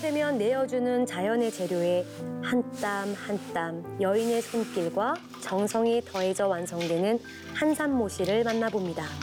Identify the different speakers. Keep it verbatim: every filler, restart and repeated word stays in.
Speaker 1: 되면 내어주는 자연의 재료에 한 땀 한 땀 여인의 손길과 정성이 더해져 완성되는 한산모시를 만나봅니다.